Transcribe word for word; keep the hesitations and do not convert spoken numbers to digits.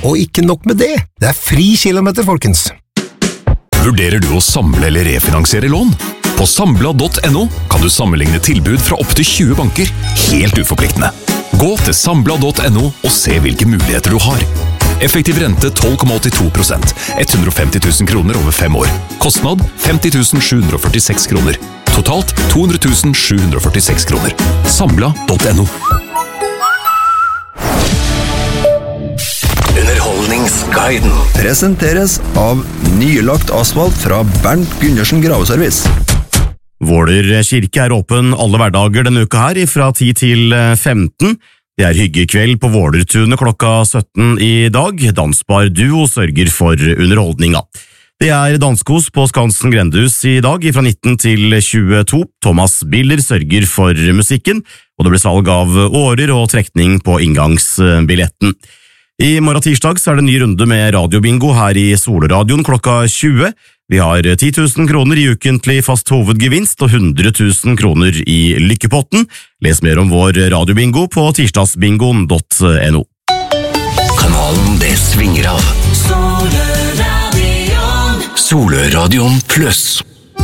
Og ikke nok med det, det er fri kilometer, folkens. Vurderer du å samle eller refinansiere lån? På Sambla punktum no kan du sammenligne tilbud fra opp til tjue banker, helt uforpliktende. Gå til Sambla punktum no og se hvilke muligheter du har. Effektiv rente tolv komma åttito prosent, hundre og femti tusen kroner over fem år. Kostnad femti tusen sju hundre og førtiseks kroner. Totalt to hundre tusen sju hundre og førtiseks kroner. Sambla punktum no. Underholdningsguiden presenteres av nylagt asfalt fra Bernt Gundersen Graveservice. Våler kirke er åpen alle hverdager denne uka her, fra ti til femten. Det er hyggekveld på Vålertunet klokka sytten i dag. Dansbar Duo sørger for underholdninga. Det er danskos på Skansen Grendehus i dag, fra nitten til tjueto. Thomas Biller sørger for musikken, og det blir salg av årer og trekning på inngangsbilletten. I morgen tirsdag så er det en ny runde med radiobingo her i Solradioen klokka tjue. Vi har ti tusen kroner i ukentlig fast hovedgevinst og hundre tusen kroner i lykkepotten. Les mer om vår radiobingo på tirsdagsbingoen punktum no. Kanalen det svinger av. Soløradion. Soløradion pluss.